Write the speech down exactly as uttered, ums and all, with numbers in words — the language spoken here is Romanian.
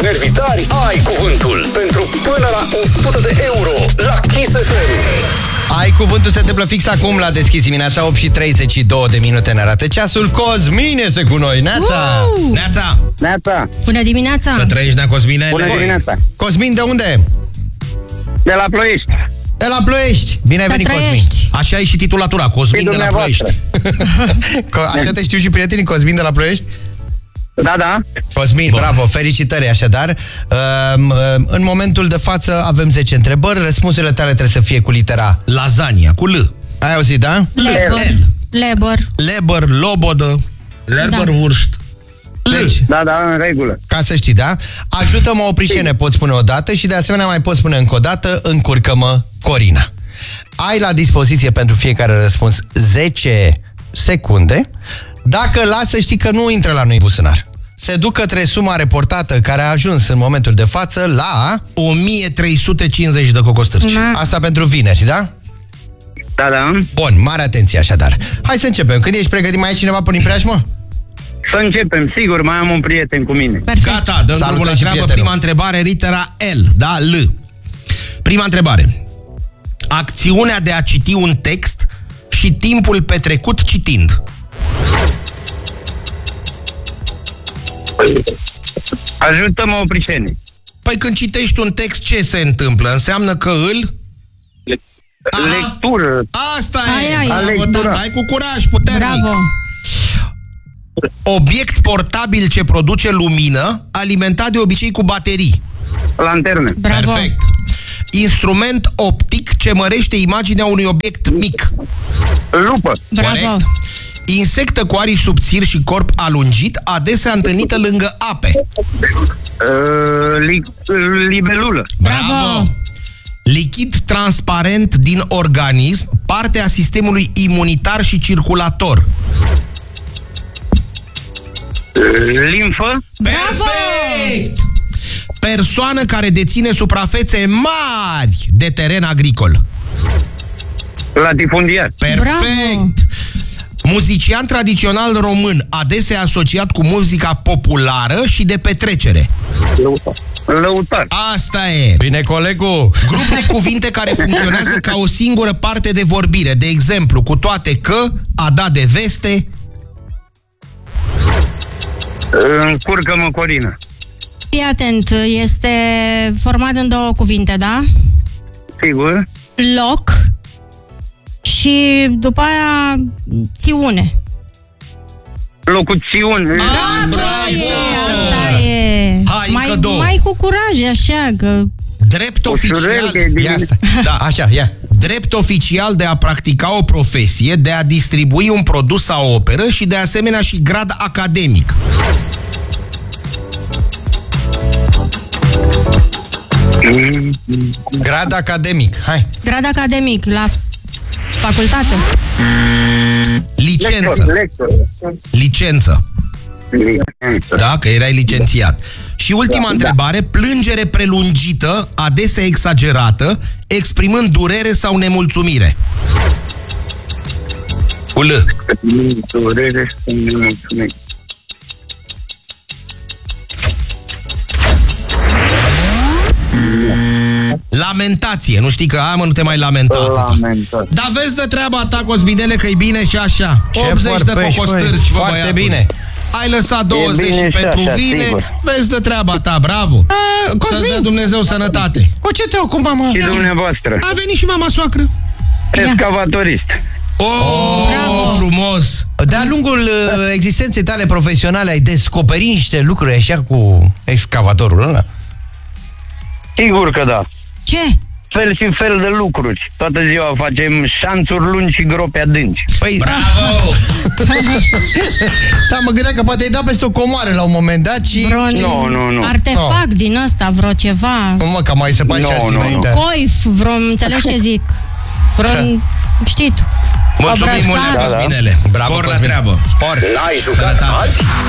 nervii tari, ai cuvântul pentru până la o sută de euro la Kiss F M. Ai cuvântul, se întâmplă fix acum la Deschis dimineața, opt și treizeci și două de minute ne arată ceasul. Cosmin este cu noi, Neața! Uh! Neața! Neața! Bună dimineața! Să trăiești, Nea Cosmine! Bună dimineața! Cosmin, de unde? De la Ploiești. De la Ploiești! Bine ai venit, Cosmin! Așa e și titulatura, Cosmin de la Ploiești. Așa te știu și prietenii, Cosmin de la Ploiești? Da, da. Cosmin, Bun. Bravo, felicitări așadar. În momentul de față avem zece întrebări. Răspunsurile tale trebuie să fie cu litera lasagna, cu L. Ai auzit, da? Leber. Leber. Leber, lobodă, Leberwurst. Deci, da, da, în regulă. Ca să știi, da? Ajută-mă, Oprișene, poți spune o dată și de asemenea mai poți spune încă o dată, încurcă-mă, Corina. Ai la dispoziție pentru fiecare răspuns zece secunde. Dacă lasă, știi că nu intră la noi buzunar. Se duc către suma reportată care a ajuns în momentul de față la o mie trei sute cincizeci de cocostârci. Asta pentru vineri, da? Da, da. Bun, mare atenție așadar. Hai să începem. Când ești pregătit, mai ai cineva prin preajmă? Să începem, sigur, mai am un prieten cu mine. Perfect. Gata, dăm drumul la treabă. Prima întrebare, litera L, da? L. Prima întrebare. Acțiunea de a citi un text și timpul petrecut citind. Ajută-mă, Oprișene. Păi când citești un text, ce se întâmplă? Înseamnă că îl... Lectură. Asta ai, e. ai, Bravo, da, hai cu curaj puternic. Bravo. Obiect portabil ce produce lumină, alimentat de obicei cu baterii. Lanternă. Bravo. Perfect. Instrument optic ce mărește imaginea unui obiect mic. Lupă. Bravo. Corect. Insectă cu aripi subțiri și corp alungit, adesea întâlnită lângă ape. Uh, li libelulă. Bravo. Lichid transparent din organism, parte a sistemului imunitar și circulator. Limfă. Perfect! Persoană care deține suprafețe mari de teren agricol. Latifundiar. Perfect! Bravo. Muzician tradițional român, adesea asociat cu muzica populară și de petrecere. Lăutar. Asta e. Bine, colegul. Grup de cuvinte care funcționează ca o singură parte de vorbire. De exemplu, cu toate că, a da de veste. Încurcă-mă, Corina. Fii atent, este format în două cuvinte, da? Sigur. Loc și după aia țiune. Locuțiune. Asta e, asta e. Hai, mai, încă două. mai cu curaj, așa, că... Drept oficial. Ia asta. Da, așa, ia. Drept oficial de a practica o profesie, de a distribui un produs sau o operă și de asemenea și grad academic. Grad academic. Hai. Grad academic, la facultate. Licență. Lector. Licență. Da, că erai licențiat. Și ultima Da, întrebare, plângere prelungită, adesea exagerată, exprimând durere sau nemulțumire. Cu L. Durere și nemulțumire. Lamentație, nu știi că, a, mă, nu te mai lamenta. Lamentat. Dar vezi de treaba ta, Cosminele, că e bine și așa. Ce optzeci de vorbești, pocostârci, măi, bă, foarte băiatul. bine. Ai lăsat douăzeci bine și pentru așa, vine, sigur. vezi de treaba ta, bravo. Să-ți dea Dumnezeu sănătate. Cu ce te ocupi, mama? Și dumneavoastră. A venit și mama soacră. Excavatorist. Oh, bravo, frumos. De-a lungul uh, existenței tale profesionale ai descoperit niște lucruri așa cu excavatorul ăla? Sigur că da. Ce? Fel și fel de lucruri. Toată ziua facem șanțuri lungi și gropi adânci. Păi, Bravo. da, mă gândeam că poate ai dat peste o comoară la un moment dat și... Vreo Nu, nu, nu. artefact din ăsta, vreo ceva. Nu, mă, că mai săpat și Nu, alții nu, înainte. Coif, vreo, înțelegi ce zic? Vreo, știi tu. Mulțumim mult, Obrățar. Cosminele. Bravo, Spor la Cosmin. treabă. Spor. N-ai jucat azi?